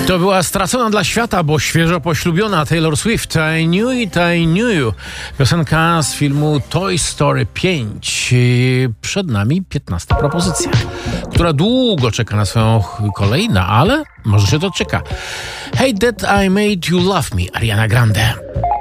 To była stracona dla świata, bo świeżo poślubiona Taylor Swift. I knew it, I knew you. Piosenka z filmu Toy Story 5. Przed nami 15 propozycja, która długo czeka na swoją kolej, no ale może się doczeka. Hey That I Made You Love Me, Ariana Grande.